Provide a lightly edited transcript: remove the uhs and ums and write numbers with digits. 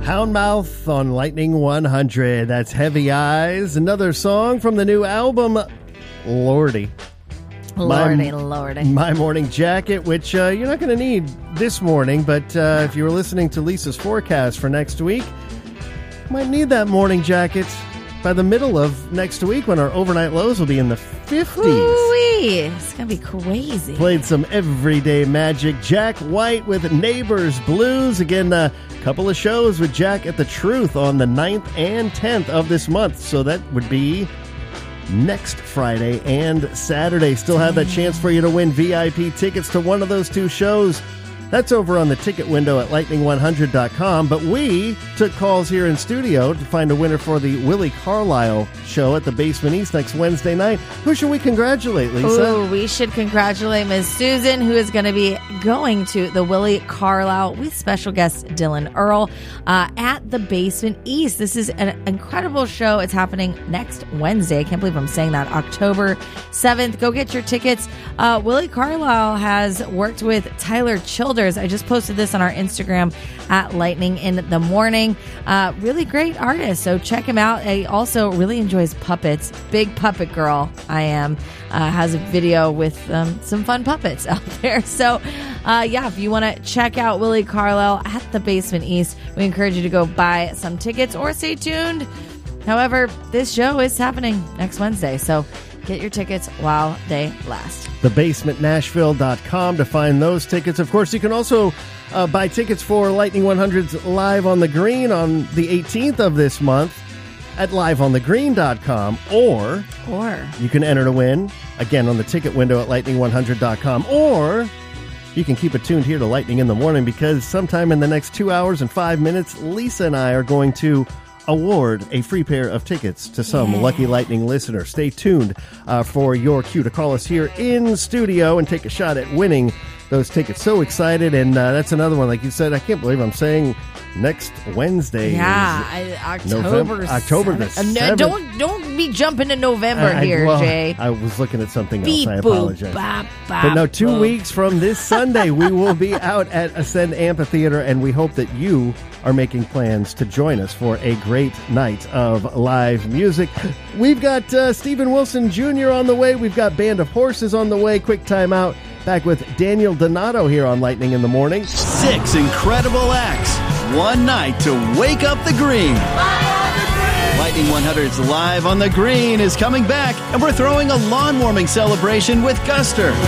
Houndmouth on Lightning 100. That's Heavy Eyes. Another song from the new album, Lordy. Lordy. My morning jacket, which you're not going to need this morning, but if you were listening to Lisa's forecast for next week, you might need that morning jacket by the middle of next week when our overnight lows will be in the 50s. Ooh-wee. It's going to be crazy. Played some Everyday Magic. Jack White with Neighbors Blues. Again, a couple of shows with Jack at the Truth on the 9th and 10th of this month. So that would be next Friday and Saturday. Still have that chance for you to win VIP tickets to one of those two shows. That's over on the ticket window at lightning100.com. But we took calls here in studio to find a winner for the Willie Carlisle show at the Basement East next Wednesday night. Who should we congratulate, Lisa? Ooh, we should congratulate Ms. Susan, who is going to be going to the Willie Carlisle with special guest Dylan Earl at the Basement East. This is an incredible show. It's happening next Wednesday. I can't believe I'm saying that. October 7th. Go get your tickets. Willie Carlisle has worked with Tyler Childers. I just posted this on our Instagram at Lightning in the Morning. Really great artist, so check him out. He also really enjoys puppets. Big puppet girl I am. Has a video with some fun puppets out there. So, if you want to check out Willie Carlisle at the Basement East, we encourage you to go buy some tickets or stay tuned. However, this show is happening next Wednesday, so get your tickets while they last. TheBasementNashville.com to find those tickets. Of course, you can also buy tickets for Lightning 100's Live on the Green on the 18th of this month at liveonthegreen.com, or you can enter to win, again, on the ticket window at lightning100.com, or you can keep it tuned here to Lightning in the Morning, because sometime in the next 2 hours and 5 minutes, Lisa and I are going to award a free pair of tickets to some lucky Lightning listener. Stay tuned for your cue to call us here in studio and take a shot at winning those tickets. So excited. And that's another one, like you said, I can't believe I'm saying next Wednesday. Yeah, October the 7th. Don't be jumping to November Jay. I was looking at something else. Beep, I apologize. Boop, bop, but no, 2 boop. weeks from this Sunday, we will be out at Ascend Amphitheater, and we hope that you are making plans to join us for a great night of live music. We've got Stephen Wilson Jr. on the way. We've got Band of Horses on the way. Quick time out. Back with Daniel Donato here on Lightning in the Morning. 6 incredible acts. One night to wake up the green. Lightning 100's Live on the Green is coming back, and we're throwing a lawn warming celebration with Guster.